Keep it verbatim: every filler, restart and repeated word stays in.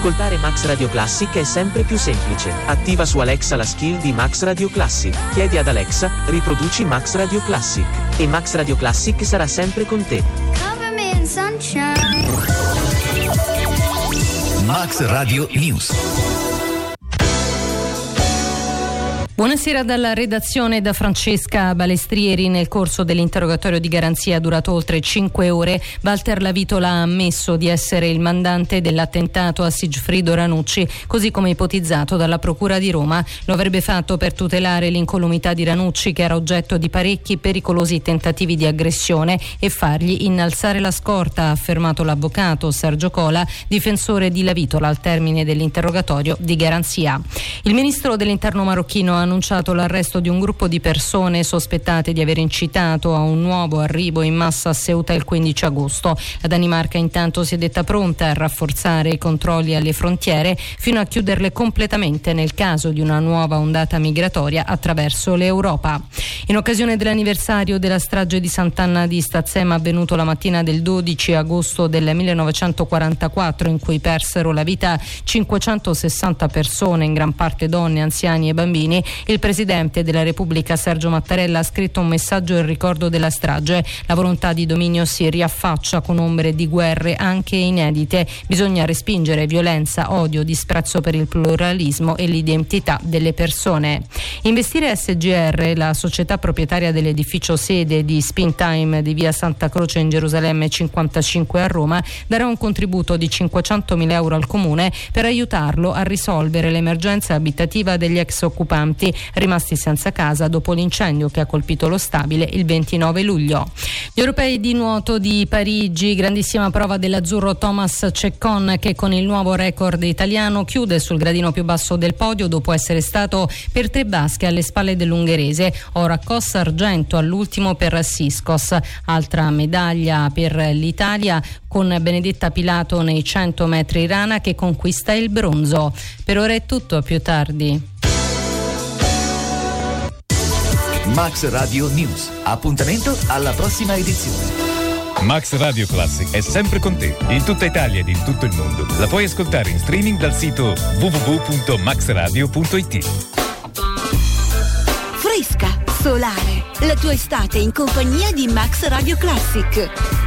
Ascoltare Max Radio Classic è sempre più semplice. Attiva su Alexa la skill di Max Radio Classic. Chiedi ad Alexa, riproduci Max Radio Classic. E Max Radio Classic sarà sempre con te. Max Radio News. Buonasera dalla redazione, da Francesca Balestrieri. Nel corso dell'interrogatorio di garanzia durato oltre cinque ore, Walter Lavitola ha ammesso di essere il mandante dell'attentato a Sigfrido Ranucci, così come ipotizzato dalla Procura di Roma. Lo avrebbe fatto per tutelare l'incolumità di Ranucci, che era oggetto di parecchi pericolosi tentativi di aggressione, e fargli innalzare la scorta, ha affermato l'avvocato Sergio Cola, difensore di Lavitola, al termine dell'interrogatorio di garanzia. Il ministro dell'Interno marocchino ha annunciato l'arresto di un gruppo di persone sospettate di aver incitato a un nuovo arrivo in massa a Ceuta il quindici agosto. La Danimarca intanto si è detta pronta a rafforzare i controlli alle frontiere fino a chiuderle completamente nel caso di una nuova ondata migratoria attraverso l'Europa. In occasione dell'anniversario della strage di Sant'Anna di Stazzema, avvenuto la mattina del dodici agosto del millenovecentoquarantaquattro, in cui persero la vita cinquecentosessanta persone, in gran parte donne, anziani e bambini, il Presidente della Repubblica Sergio Mattarella ha scritto un messaggio in ricordo della strage. La volontà di dominio si riaffaccia con ombre di guerre anche inedite. Bisogna respingere violenza, odio, disprezzo per il pluralismo e l'identità delle persone. Investire S G R, la società proprietaria dell'edificio sede di Spintime di via Santa Croce in Gerusalemme cinquantacinque a Roma, darà un contributo di cinquecentomila euro al comune per aiutarlo a risolvere l'emergenza abitativa degli ex occupanti rimasti senza casa dopo l'incendio che ha colpito lo stabile il ventinove luglio. Gli europei di nuoto di Parigi, grandissima prova dell'azzurro Thomas Ceccon, che con il nuovo record italiano chiude sul gradino più basso del podio dopo essere stato per tre basche alle spalle dell'ungherese. Oro a Kos, argento all'ultimo per Siskos. Altra medaglia per l'Italia con Benedetta Pilato nei cento metri rana, che conquista il bronzo. Per ora è tutto, a più tardi. Max Radio News. Appuntamento alla prossima edizione. Max Radio Classic è sempre con te, in tutta Italia ed in tutto il mondo. La puoi ascoltare in streaming dal sito w w w punto max radio punto i t. Fresca, solare, la tua estate in compagnia di Max Radio Classic.